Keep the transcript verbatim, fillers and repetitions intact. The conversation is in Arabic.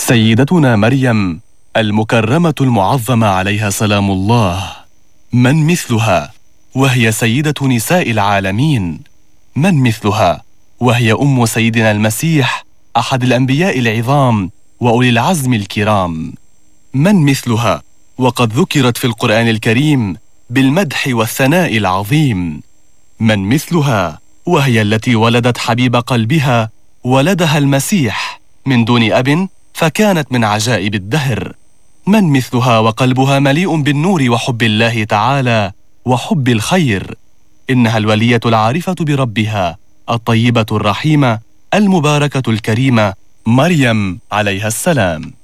سيدتنا مريم المكرمة المعظمة عليها سلام الله، من مثلها وهي سيدة نساء العالمين؟ من مثلها وهي أم سيدنا المسيح أحد الأنبياء العظام وأولي العزم الكرام؟ من مثلها وقد ذكرت في القرآن الكريم بالمدح والثناء العظيم؟ من مثلها وهي التي ولدت حبيب قلبها ولدها المسيح من دون أب فكانت من عجائب الدهر؟ من مثلها وقلبها مليء بالنور وحب الله تعالى وحب الخير؟ إنها الولية العارفة بربها، الطيبة الرحيمة، المباركة الكريمة، مريم عليها السلام.